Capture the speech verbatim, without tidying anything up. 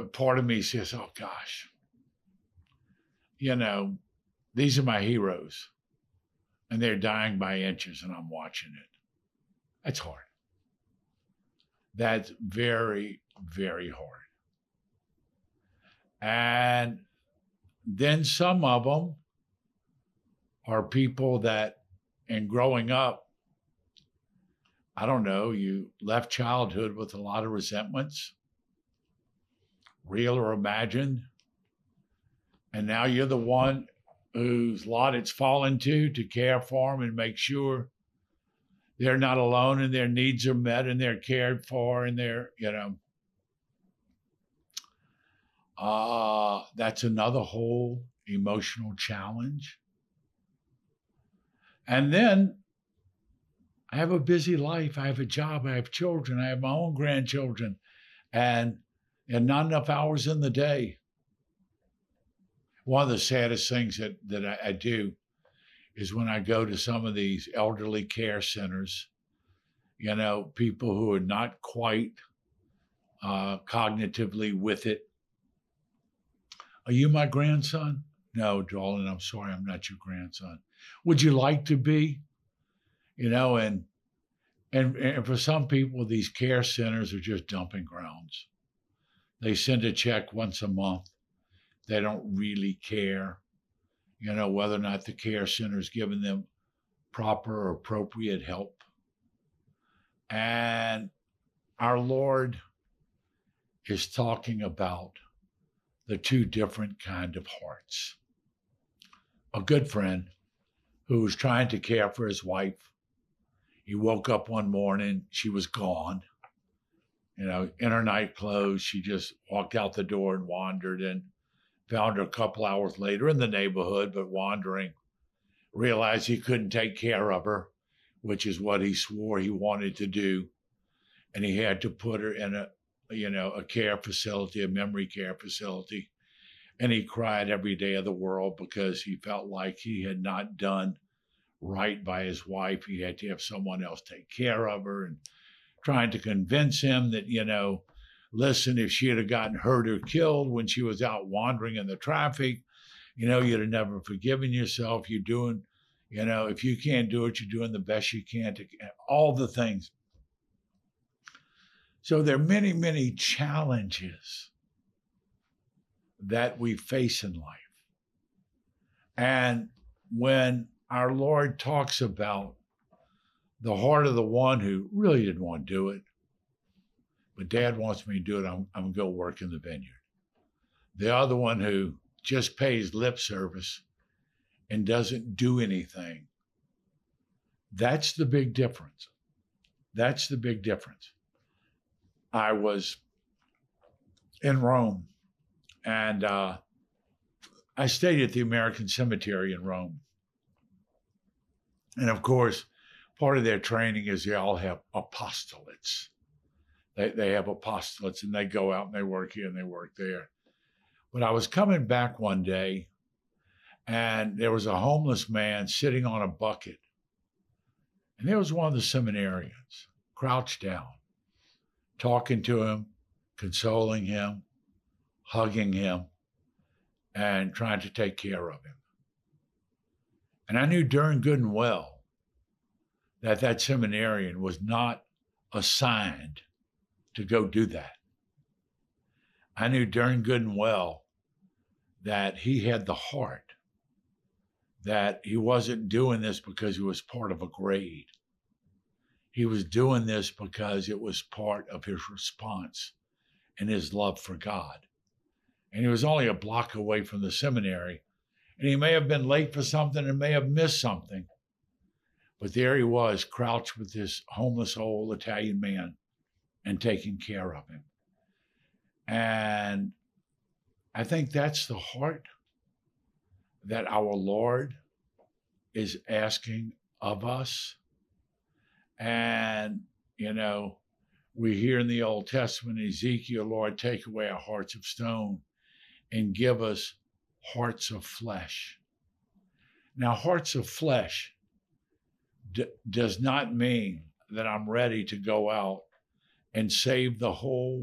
but part of me says, oh gosh, you know, these are my heroes and they're dying by inches and I'm watching it. That's hard. That's very, very hard. And then some of them are people that, in growing up, I don't know, you left childhood with a lot of resentments, real or imagined. And now you're the one whose lot it's fallen to to care for them and make sure they're not alone and their needs are met and they're cared for and they're, you know, uh, that's another whole emotional challenge. And then I have a busy life. I have a job. I have children. I have my own grandchildren and, and not enough hours in the day. One of the saddest things that, that I, I do is when I go to some of these elderly care centers, you know, people who are not quite uh, cognitively with it. Are you my grandson? No, darling, I'm sorry, I'm not your grandson. Would you like to be? You know, and and and for some people, these care centers are just dumping grounds. They send a check once a month. They don't really care, you know, whether or not the care center is giving them proper or appropriate help. And our Lord is talking about the two different kind of hearts. A good friend who was trying to care for his wife. He woke up one morning, she was gone. You know, in her night clothes, she just walked out the door and wandered and found her a couple hours later in the neighborhood, but wandering, realized he couldn't take care of her, which is what he swore he wanted to do. And he had to put her in a, you know, a care facility, a memory care facility. And he cried every day of the world because he felt like he had not done right by his wife. He had to have someone else take care of her and trying to convince him that, you know, listen, if she had gotten hurt or killed when she was out wandering in the traffic, you know, you'd have never forgiven yourself. You're doing, you know, if you can't do it, you're doing the best you can to all the things. So there are many, many challenges that we face in life. And when our Lord talks about the heart of the one who really didn't want to do it, but Dad wants me to do it, I'm, I'm going to go work in the vineyard. The other one who just pays lip service and doesn't do anything. That's the big difference. That's the big difference. I was in Rome and uh, I stayed at the American Cemetery in Rome. And of course, part of their training is they all have apostolates. They, they have apostolates and they go out and they work here and they work there. But I was coming back one day and there was a homeless man sitting on a bucket. And there was one of the seminarians crouched down, talking to him, consoling him, hugging him, and trying to take care of him. And I knew darn good and well that that seminarian was not assigned to go do that. I knew darn good and well that he had the heart, that he wasn't doing this because he was part of a grade. He was doing this because it was part of his response and his love for God. And he was only a block away from the seminary. And he may have been late for something and may have missed something. But there he was, crouched with this homeless old Italian man and taking care of him. And I think that's the heart that our Lord is asking of us. And, you know, we hear in the Old Testament, Ezekiel, Lord, take away our hearts of stone and give us hearts of flesh. Now, hearts of flesh d- does not mean that I'm ready to go out and save the whole